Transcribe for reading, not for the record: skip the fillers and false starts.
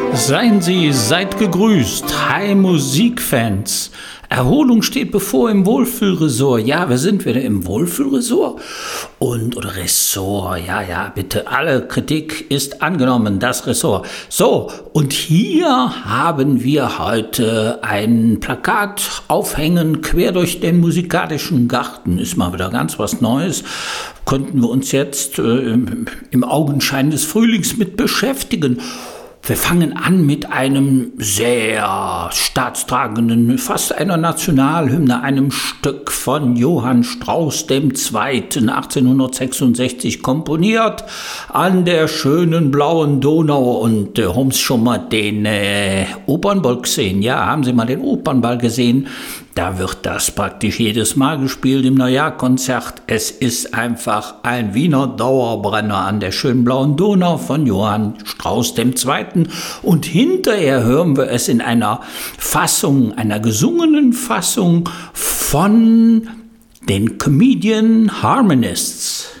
Seid gegrüßt, hi Musikfans. Erholung steht bevor im Wohlfühlresort. Ja, wir sind wieder im Wohlfühlresort oder Ressort. Ja, bitte, alle Kritik ist angenommen, das Ressort. So, und hier haben wir heute ein Plakat aufhängen, quer durch den musikalischen Garten. Ist mal wieder ganz was Neues. Könnten wir uns jetzt im Augenschein des Frühlings mit beschäftigen. Wir fangen an mit einem sehr staatstragenden, fast einer Nationalhymne, einem Stück von Johann Strauss II. 1866 komponiert, an der schönen blauen Donau. Und haben Sie schon mal den Opernball gesehen? Ja, haben Sie mal den Opernball gesehen? Da wird das praktisch jedes Mal gespielt im Neujahrkonzert. Es ist einfach ein Wiener Dauerbrenner an der schönen blauen Donau von Johann Strauss II. Und hinterher hören wir es in einer Fassung, einer gesungenen Fassung von den Comedian Harmonists.